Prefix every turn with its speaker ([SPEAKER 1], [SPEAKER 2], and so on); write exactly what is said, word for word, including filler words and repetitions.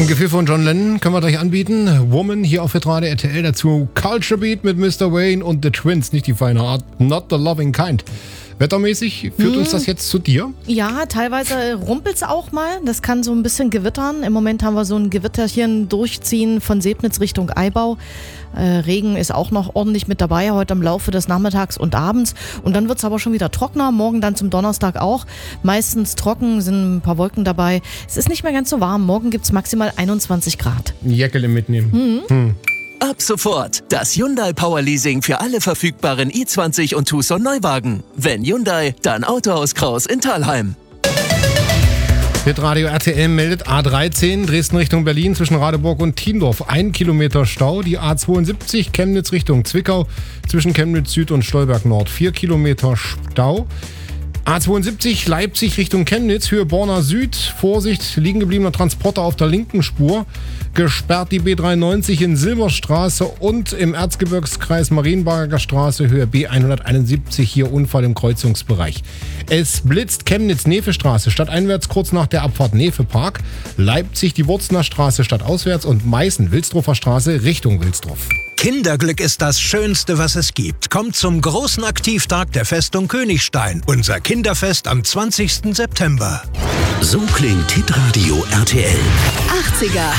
[SPEAKER 1] Ein Gefühl von John Lennon können wir gleich anbieten. Woman hier auf Hitradio R T L. Dazu Culture Beat mit Mister Wayne und The Twins. Nicht die feine Art, not the loving kind. Wettermäßig führt hm. uns das jetzt zu dir?
[SPEAKER 2] Ja, teilweise rumpelt es auch mal. Das kann so ein bisschen gewittern. Im Moment haben wir so ein Gewitterchen durchziehen von Sebnitz Richtung Eibau. Äh, Regen ist auch noch ordentlich mit dabei, heute im Laufe des Nachmittags und Abends. Und dann wird es aber schon wieder trockener. Morgen dann zum Donnerstag auch. Meistens trocken, sind ein paar Wolken dabei. Es ist nicht mehr ganz so warm. Morgen gibt es maximal einundzwanzig Grad.
[SPEAKER 1] Jäckele mitnehmen.
[SPEAKER 2] Mhm.
[SPEAKER 1] Hm.
[SPEAKER 3] Ab sofort das Hyundai Power Leasing für alle verfügbaren i zwanzig und Tucson Neuwagen. Wenn Hyundai, dann Autohaus Kraus in Thalheim.
[SPEAKER 1] Hitradio R T L meldet A dreizehn, Dresden Richtung Berlin zwischen Radeburg und Thiendorf. Ein Kilometer Stau. Die A zweiundsiebzig, Chemnitz Richtung Zwickau zwischen Chemnitz Süd und Stolberg Nord. Vier Kilometer Stau. A zweiundsiebzig, Leipzig Richtung Chemnitz, Höhe Borna Süd. Vorsicht, liegen gebliebener Transporter auf der linken Spur. Gesperrt die B dreiundneunzig in Silberstraße und im Erzgebirgskreis Marienberger Straße, Höhe B hunderteinundsiebzig, hier Unfall im Kreuzungsbereich. Es blitzt Chemnitz-Nefe-Straße, stadteinwärts kurz nach der Abfahrt Nefe-Park. Leipzig die Wurzner Straße stadtauswärts und Meißen-Wilsdruffer Straße Richtung Wilsdruff.
[SPEAKER 4] Kinderglück ist das Schönste, was es gibt. Kommt zum großen Aktivtag der Festung Königstein. Unser Kinderfest am zwanzigsten September.
[SPEAKER 5] So klingt Hitradio R T L.
[SPEAKER 6] achtziger